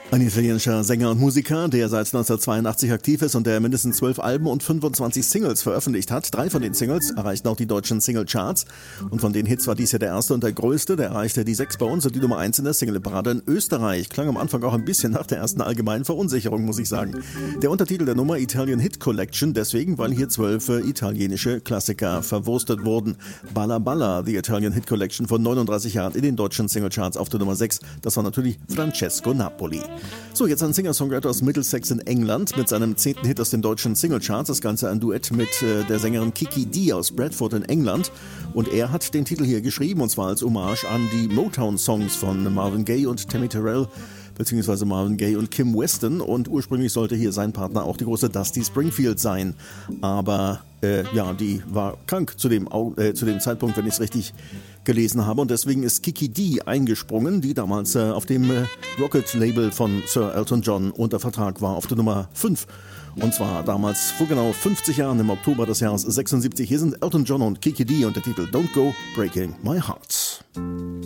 Ein italienischer Sänger und Musiker, der seit 1982 aktiv ist und der mindestens 12 Alben und 25 Singles veröffentlicht hat. 3 von den Singles erreichten auch die deutschen Singlecharts. Und von den Hits war dies ja der erste und der größte. Der erreichte die 6 bei uns und die Nummer 1 in der Singleparade in Österreich. Klang am Anfang auch ein bisschen nach der ersten allgemeinen Verunsicherung, muss ich sagen. Der Untertitel der Nummer Italian Hit Collection, deswegen, weil hier 12 italienische Klassiker verwurstet wurden. Balla Balla, die Italian Hit Collection von 39 Jahren in den deutschen Singlecharts auf der Nummer 6. Das war natürlich Francesco Napoli. So, jetzt ein Singer-Songwriter aus Middlesex in England mit seinem 10. Hit aus den deutschen Singlecharts. Das Ganze ein Duett mit der Sängerin Kiki Dee aus Bradford in England. Und er hat den Titel hier geschrieben, und zwar als Hommage an die Motown-Songs von Marvin Gaye und Tammy Terrell, beziehungsweise Marvin Gaye und Kim Weston. Und ursprünglich sollte hier sein Partner auch die große Dusty Springfield sein. Aber die war krank zu dem Zeitpunkt, wenn ich es richtig gelesen habe. Und deswegen ist Kiki Dee eingesprungen, die damals auf dem Rocket-Label von Sir Elton John unter Vertrag war, auf der Nummer 5. Und zwar damals vor genau 50 Jahren im Oktober des Jahres 76. Hier sind Elton John und Kiki Dee und der Titel Don't Go Breaking My Heart.